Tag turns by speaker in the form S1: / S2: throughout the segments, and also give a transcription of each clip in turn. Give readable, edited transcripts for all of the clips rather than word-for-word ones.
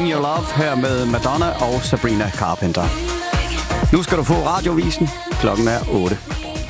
S1: Bring Your Love her med Madonna og Sabrina Carpenter. Nu skal du få radiovisen. Klokken er 8.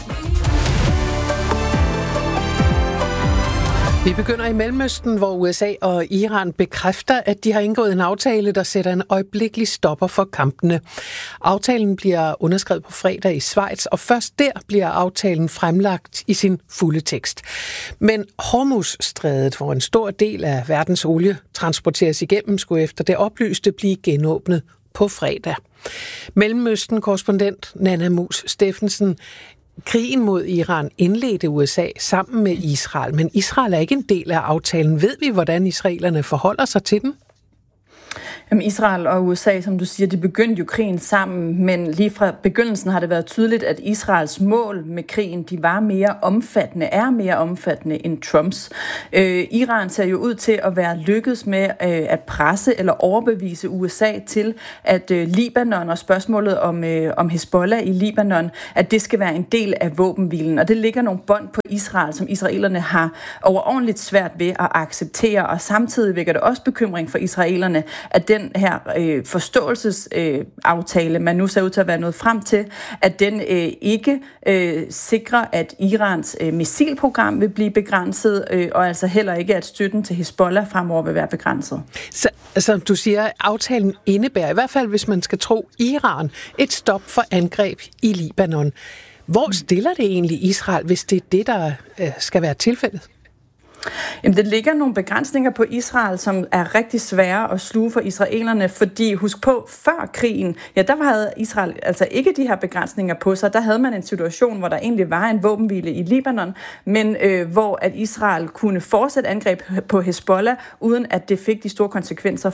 S2: Vi begynder i Mellemøsten, hvor USA og Iran bekræfter, at de har indgået en aftale, der sætter en øjeblikkelig stopper for kampene. Aftalen bliver underskrevet på fredag i Schweiz, og først der bliver aftalen fremlagt i sin fulde tekst. Men Hormuzstrædet, hvor en stor del af verdens olie transporteres igennem, skulle efter det oplyste blive genåbnet på fredag. Mellemøsten-korrespondent Nanna Mus Steffensen. Krigen mod Iran indledte USA sammen med Israel, men Israel er ikke en del af aftalen. Ved vi, hvordan israelerne forholder sig til den?
S3: Jamen, Israel og USA, som du siger, de begyndte jo krigen sammen, men lige fra begyndelsen har det været tydeligt, at Israels mål med krigen, de er mere omfattende end Trumps. Iran ser jo ud til at være lykkedes med at presse eller overbevise USA til, at Libanon og spørgsmålet om Hezbollah i Libanon, at det skal være en del af våbenhvilen. Og det ligger nogle bånd på Israel, som israelerne har overordentligt svært ved at acceptere, og samtidig vækker det også bekymring for israelerne, at den her forståelsesaftale, man nu ser ud til at være nået frem til, at den ikke sikrer, at Irans missilprogram vil blive begrænset, og altså heller ikke, at støtten til Hezbollah fremover vil være begrænset. Så
S2: altså, du siger, aftalen indebærer, i hvert fald hvis man skal tro Iran, et stop for angreb i Libanon. Hvor stiller det egentlig Israel, hvis det er det, der skal være tilfældet?
S3: Jamen, det ligger nogle begrænsninger på Israel, som er rigtig svære at sluge for israelerne, fordi husk på, før krigen, ja, der havde Israel altså ikke de her begrænsninger på sig. Der havde man en situation, hvor der egentlig var en våbenhvile i Libanon, men hvor at Israel kunne fortsætte angreb på Hezbollah, uden at det fik de store konsekvenser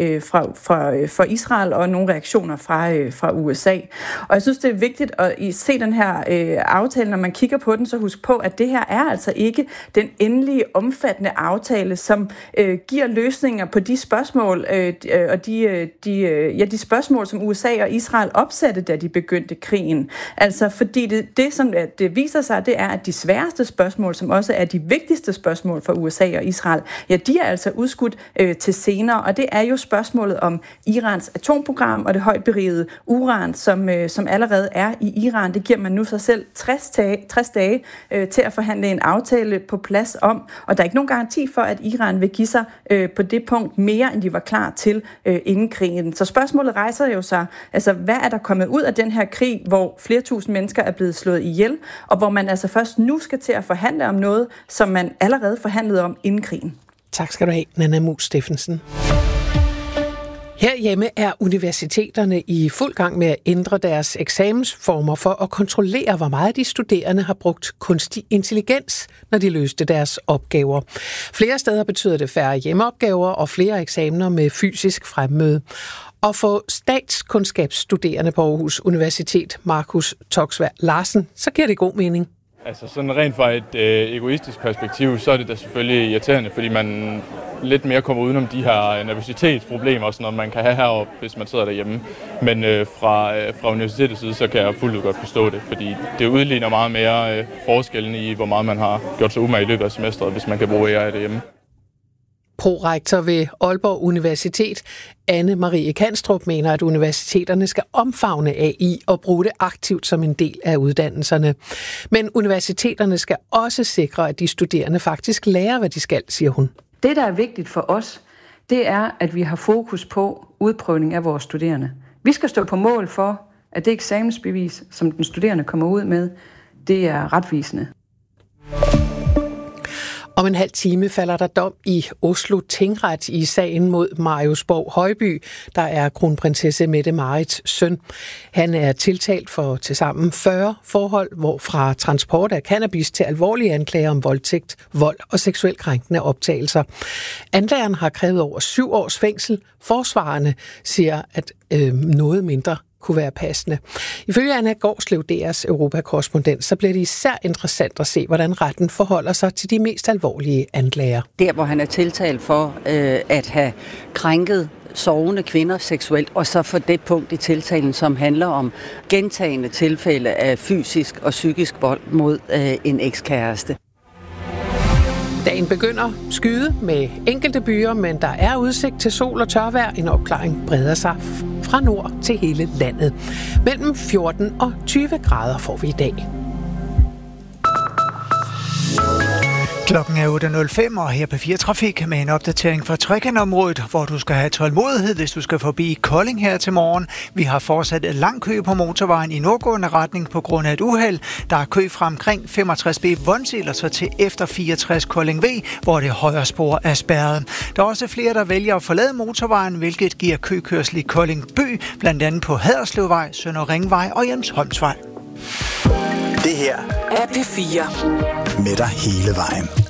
S3: for Israel og nogle reaktioner fra USA. Og jeg synes, det er vigtigt at se den her aftale, når man kigger på den, så husk på, at det her er altså ikke den endelige omfattende aftale, som giver løsninger på de spørgsmål og de spørgsmål, som USA og Israel opsatte, da de begyndte krigen. Altså fordi det som det viser sig, det er, at de sværeste spørgsmål, som også er de vigtigste spørgsmål for USA og Israel, ja, de er altså udskudt til senere, og det er jo spørgsmålet om Irans atomprogram og det højt berigede uran, som allerede er i Iran. Det giver man nu sig selv 60 dage til at forhandle en aftale på plads om, og der er ikke nogen garanti for, at Iran vil give sig på det punkt mere, end de var klar til inden krigen. Så spørgsmålet rejser jo sig, altså hvad er der kommet ud af den her krig, hvor flere tusind mennesker er blevet slået ihjel, og hvor man altså først nu skal til at forhandle om noget, som man allerede forhandlede om inden krigen.
S2: Tak skal du have, Nanna Mus Steffensen. Herhjemme er universiteterne i fuld gang med at ændre deres eksamensformer for at kontrollere, hvor meget de studerende har brugt kunstig intelligens, når de løste deres opgaver. Flere steder betyder det færre hjemmeopgaver og flere eksamener med fysisk fremmøde. Og for statskundskabsstuderende på Aarhus Universitet, Markus Toksvær Larsen, så giver det god mening.
S4: Altså sådan rent fra et egoistisk perspektiv, så er det da selvfølgelig irriterende, fordi man lidt mere kommer udenom de her nervøsitetsproblemer, som man kan have heroppe, hvis man sidder derhjemme. Men fra universitetets side, så kan jeg fuldt ud godt forstå det, fordi det udligner meget mere forskellen i, hvor meget man har gjort sig umage i løbet af semesteret, hvis man kan bruge AI derhjemme.
S2: Prorektor ved Aalborg Universitet, Anne Marie Kanstrup, mener, at universiteterne skal omfavne AI og bruge det aktivt som en del af uddannelserne. Men universiteterne skal også sikre, at de studerende faktisk lærer, hvad de skal, siger hun.
S5: Det, der er vigtigt for os, det er, at vi har fokus på udprøvning af vores studerende. Vi skal stå på mål for, at det eksamensbevis, som den studerende kommer ud med, det er retvisende.
S2: Om en halv time falder der dom i Oslo Tingret i sagen mod Marius Borg Højby, der er kronprinsesse Mette-Marits søn. Han er tiltalt for tilsammen 40 forhold, hvorfra transport af cannabis til alvorlige anklager om voldtægt, vold og seksuelt krænkende optagelser. Anklageren har krævet over 7 års fængsel. Forsvarerne siger, at noget mindre kunne være passende. Ifølge Anna Gårdslev, DR's Europakorrespondent, så bliver det især interessant at se, hvordan retten forholder sig til de mest alvorlige anklager.
S6: Der, hvor han er tiltalt for at have krænket sovende kvinder seksuelt, og så for det punkt i tiltalen, som handler om gentagende tilfælde af fysisk og psykisk vold mod en ekskæreste.
S2: Dagen begynder skyde med enkelte byer, men der er udsigt til sol og tørvejr. En opklaring breder sig fra nord til hele landet. Mellem 14 og 20 grader får vi i dag.
S7: Klokken er 8.05, og her på 4 Trafik med en opdatering fra Trekantområdet, hvor du skal have tålmodighed, hvis du skal forbi Kolding her til morgen. Vi har fortsat en lang kø på motorvejen i nordgående retning på grund af et uheld. Der er kø fra omkring 65B Vonsild og så til efter 64 Kolding V, hvor det højre spor er spærret. Der er også flere, der vælger at forlade motorvejen, hvilket giver køkørsel i Kolding by, blandt andet på Haderslevvej, Sønder Ringvej og Jensholmsvej.
S8: Det her er P4 med dig hele vejen.